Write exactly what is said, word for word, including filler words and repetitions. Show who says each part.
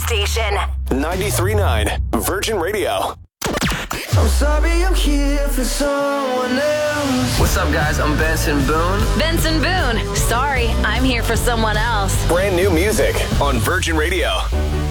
Speaker 1: station.
Speaker 2: ninety-three point nine Virgin Radio.
Speaker 3: I'm sorry I'm here for someone else.
Speaker 4: What's up, guys? I'm Benson Boone.
Speaker 1: Benson Boone. Sorry, I'm here for someone else.
Speaker 2: Brand new music on Virgin Radio.